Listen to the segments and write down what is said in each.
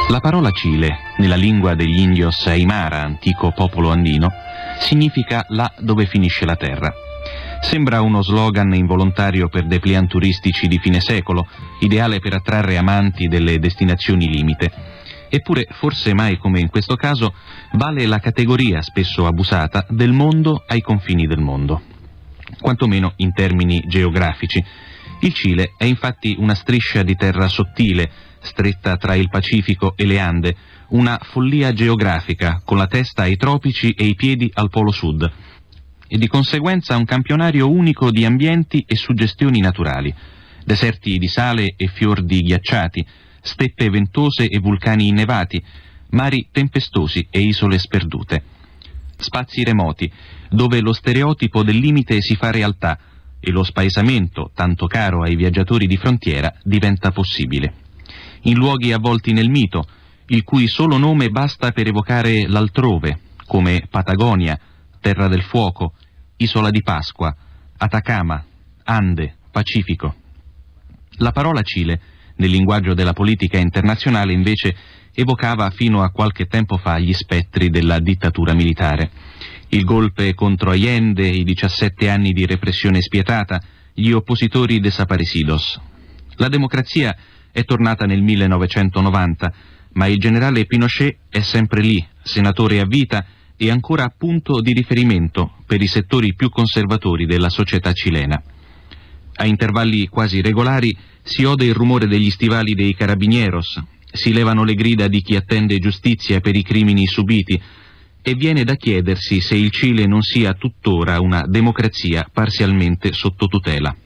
La parola Cile, nella lingua degli indios Aymara, antico popolo andino, significa là dove finisce la terra. Sembra uno slogan involontario per dépliant turistici di fine secolo, ideale per attrarre amanti delle destinazioni limite. Eppure, forse mai come in questo caso, vale la categoria spesso abusata del mondo ai confini del mondo, quantomeno in termini geografici. Il Cile è infatti una striscia di terra sottile, stretta tra il Pacifico e le Ande, una follia geografica con la testa ai tropici e i piedi al polo sud, e di conseguenza un campionario unico di ambienti e suggestioni naturali, deserti di sale e fiordi ghiacciati, steppe ventose e vulcani innevati, mari tempestosi e isole sperdute. Spazi remoti, dove lo stereotipo del limite si fa realtà e lo spaesamento, tanto caro ai viaggiatori di frontiera, diventa possibile. In luoghi avvolti nel mito, il cui solo nome basta per evocare l'altrove, come Patagonia, Terra del Fuoco, Isola di Pasqua, Atacama, Ande, Pacifico. La parola Cile, nel linguaggio della politica internazionale, invece, evocava fino a qualche tempo fa gli spettri della dittatura militare. Il golpe contro Allende, i 17 anni di repressione spietata, gli oppositori desaparecidos. La democrazia è tornata nel 1990, ma il generale Pinochet è sempre lì, senatore a vita e ancora punto di riferimento per i settori più conservatori della società cilena. A intervalli quasi regolari si ode il rumore degli stivali dei carabinieros, si levano le grida di chi attende giustizia per i crimini subiti, e viene da chiedersi se il Cile non sia tuttora una democrazia parzialmente sotto tutela.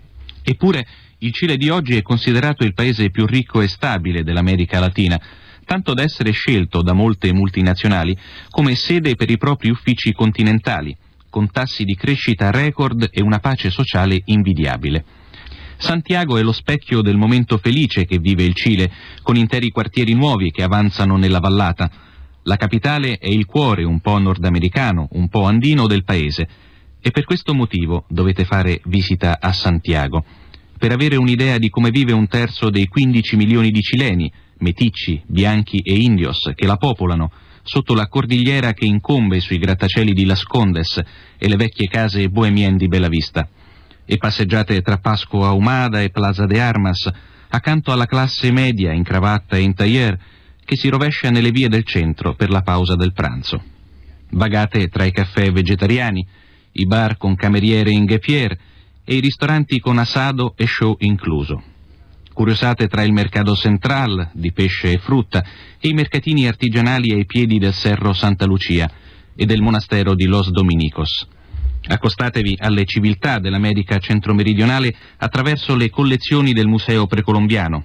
Eppure il Cile di oggi è considerato il paese più ricco e stabile dell'America Latina, tanto da essere scelto da molte multinazionali come sede per i propri uffici continentali, con tassi di crescita record e una pace sociale invidiabile. Santiago è lo specchio del momento felice che vive il Cile, con interi quartieri nuovi che avanzano nella vallata. La capitale è il cuore un po' nordamericano, un po' andino del paese, e per questo motivo dovete fare visita a Santiago, per avere un'idea di come vive un terzo dei 15 milioni di cileni, meticci, bianchi e indios, che la popolano, sotto la cordigliera che incombe sui grattacieli di Las Condes e le vecchie case bohemien di Bellavista, e passeggiate tra Pasco Ahumada e Plaza de Armas, accanto alla classe media in cravatta e in tailleur, che si rovescia nelle vie del centro per la pausa del pranzo. Vagate tra i caffè vegetariani, i bar con cameriere in guépière e i ristoranti con asado e show incluso. Curiosate tra il mercato central di pesce e frutta e i mercatini artigianali ai piedi del Cerro Santa Lucia e del monastero di Los Dominicos. Accostatevi alle civiltà dell'America centro-meridionale attraverso le collezioni del Museo Precolombiano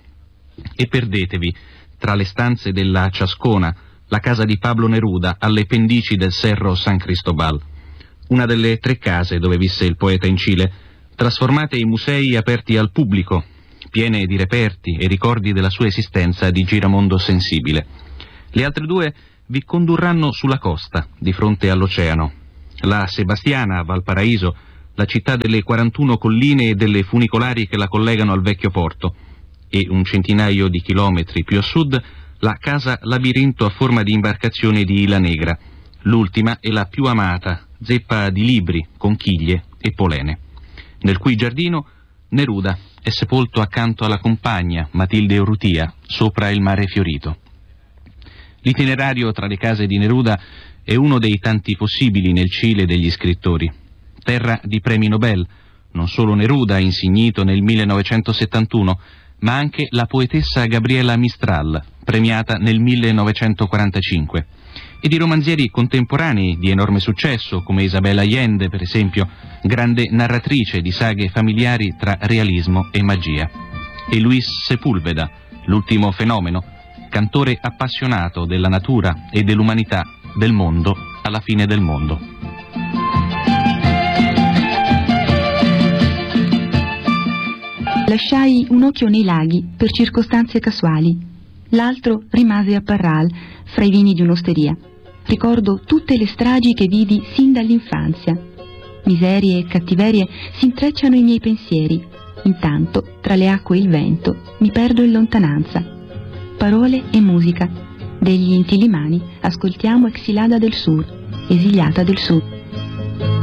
e perdetevi tra le stanze della Chascona, la casa di Pablo Neruda alle pendici del Cerro San Cristobal, una delle 3 case dove visse il poeta in Cile, trasformate in musei aperti al pubblico, piene di reperti e ricordi della sua esistenza di giramondo sensibile. Le altre 2 vi condurranno sulla costa, di fronte all'oceano. La Sebastiana, a Valparaíso, la città delle 41 colline e delle funicolari che la collegano al vecchio porto, e un centinaio di chilometri più a sud la casa labirinto a forma di imbarcazione di Isla Negra, l'ultima e la più amata, zeppa di libri, conchiglie e polene, nel cui giardino Neruda è sepolto accanto alla compagna Matilde Urrutia, sopra il mare fiorito. L'itinerario tra le case di Neruda è uno dei tanti possibili nel Cile degli scrittori. Terra di premi Nobel, non solo Neruda, insignito nel 1971, ma anche la poetessa Gabriela Mistral, premiata nel 1945, e di romanzieri contemporanei di enorme successo, come Isabel Allende, per esempio, grande narratrice di saghe familiari tra realismo e magia, e Luis Sepúlveda, l'ultimo fenomeno, cantore appassionato della natura e dell'umanità, del mondo alla fine del mondo. Lasciai un occhio nei laghi per circostanze casuali, l'altro rimase a Parral, fra i vini di un'osteria. Ricordo tutte le stragi che vidi sin dall'infanzia. Miserie e cattiverie si intrecciano i miei pensieri. Intanto, tra le acque e il vento, mi perdo in lontananza. parole e musica. Degli Inti Limani ascoltiamo Exilada del Sur, esiliata del Sud.